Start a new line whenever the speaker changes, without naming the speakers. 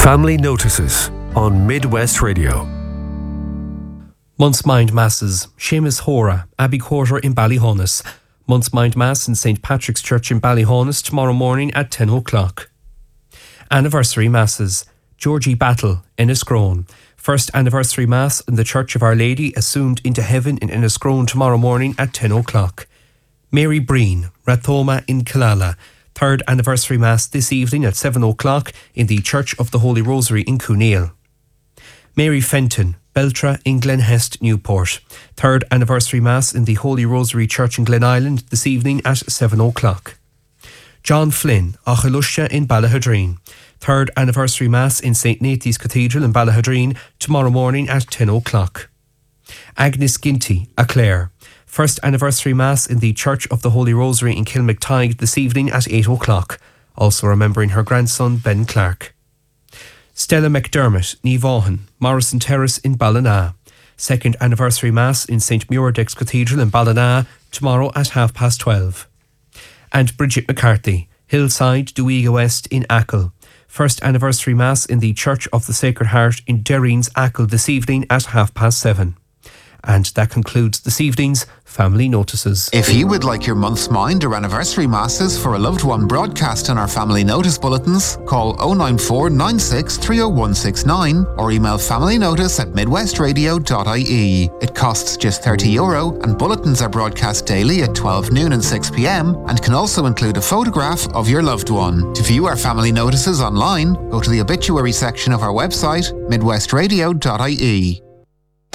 Family Notices on Midwest Radio.
Month's Mind Masses, Seamus Hora, Abbey Quarter in Ballyhonus. Month's Mind Mass in St. Patrick's Church in Ballyhonus tomorrow morning at 10 o'clock. Anniversary Masses, Georgie Battle, Enniscrone. First Anniversary Mass in the Church of Our Lady Assumed into Heaven in Enniscrone tomorrow morning at 10 o'clock. Mary Breen, Rathoma in Killala. Third Anniversary Mass this evening at 7 o'clock in the Church of the Holy Rosary in Cooneal. Mary Fenton, Beltra in Glenhest, Newport. Third Anniversary Mass in the Holy Rosary Church in Glen Island this evening at 7 o'clock. John Flynn, Achelusha in Ballahadreen. Third Anniversary Mass in St. Nathan's Cathedral in Ballahadreen tomorrow morning at 10 o'clock. Agnes Ginty, Clare. First Anniversary Mass in the Church of the Holy Rosary in Kilmactide this evening at 8 o'clock, also remembering her grandson Ben Clark. Stella McDermott, Nivaughan, Morrison Terrace in Ballina. Second Anniversary Mass in St. Muirdex Cathedral in Ballina tomorrow at 12:30. And Bridget McCarthy, Hillside, Duiga West in Achill. First Anniversary Mass in the Church of the Sacred Heart in Derreen's, Achill this evening at 7:30. And that concludes this evening's Family Notices.
If you would like your month's mind or anniversary masses for a loved one broadcast in our Family Notice bulletins, call 094 96 30169 or email familynotice@midwestradio.ie. It costs just €30 and bulletins are broadcast daily at 12 noon and 6 p.m. and can also include a photograph of your loved one. To view our Family Notices online, go to the obituary section of our website, midwestradio.ie.